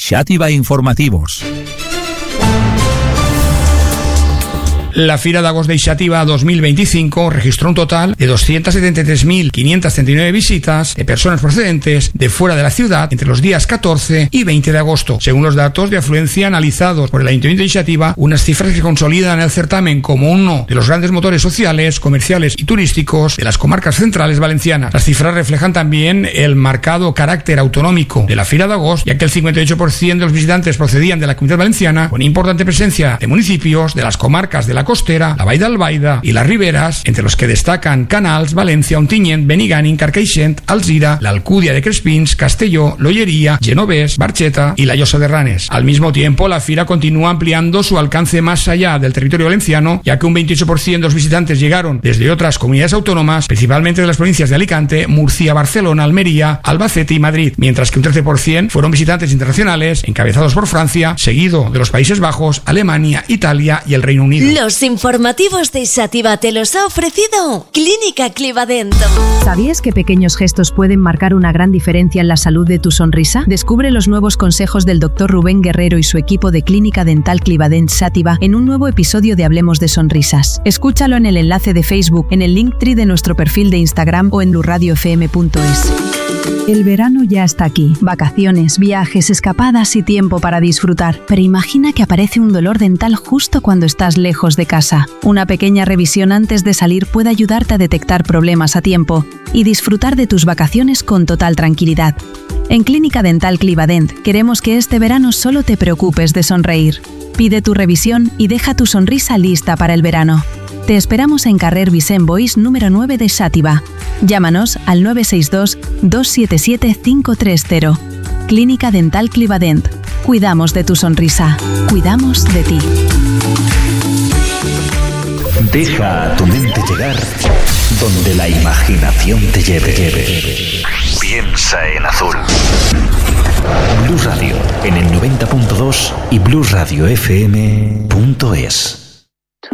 Xàtiva Informativos. La Fira d'Agost de Xàtiva 2025 registró un total de 273.539 visitas de personas procedentes de fuera de la ciudad entre los días 14 y 20 de agosto. Según los datos de afluencia analizados por el Ayuntamiento de Xàtiva, unas cifras que consolidan el certamen como uno de los grandes motores sociales, comerciales y turísticos de las comarcas centrales valencianas. Las cifras reflejan también el marcado carácter autonómico de la Fira d'Agost, ya que el 58% de los visitantes procedían de la Comunitat Valenciana, con importante presencia de municipios de las comarcas de la Costera, la Vall d'Albaida y las Riberas, entre los que destacan Canals, Valencia, Ontinyent, Benigànim, Carcaixent, Alzira, la Alcúdia de Crespins, Castelló, L'Ollería, Genovés, Barxeta y la Llosa de Ranes. Al mismo tiempo, la Fira continúa ampliando su alcance más allá del territorio valenciano, ya que un 28% de los visitantes llegaron desde otras comunidades autónomas, principalmente de las provincias de Alicante, Murcia, Barcelona, Almería, Albacete y Madrid, mientras que un 13% fueron visitantes internacionales, encabezados por Francia, seguido de los Países Bajos, Alemania, Italia y el Reino Unido. Los informativos de Xàtiva te los ha ofrecido Clínica Clivadent. ¿Sabías que pequeños gestos pueden marcar una gran diferencia en la salud de tu sonrisa? Descubre los nuevos consejos del Dr. Rubén Guerrero y su equipo de Clínica Dental Clivadent Xàtiva en un nuevo episodio de Hablemos de Sonrisas. Escúchalo en el enlace de Facebook, en el Linktree de nuestro perfil de Instagram o en lurradiofm.es. El verano ya está aquí. Vacaciones, viajes, escapadas y tiempo para disfrutar. Pero imagina que aparece un dolor dental justo cuando estás lejos de casa. Una pequeña revisión antes de salir puede ayudarte a detectar problemas a tiempo y disfrutar de tus vacaciones con total tranquilidad. En Clínica Dental Clivadent queremos que este verano solo te preocupes de sonreír. Pide tu revisión y deja tu sonrisa lista para el verano. Te esperamos en Carrer Vicent Boix número 9 de Xàtiva. Llámanos al 962 277 530. Clínica Dental Clivadent. Cuidamos de tu sonrisa. Cuidamos de ti. Deja a tu mente llegar donde la imaginación te lleve. Piensa en azul. Blu Radio en el 90.2 y bluesradiofm.es.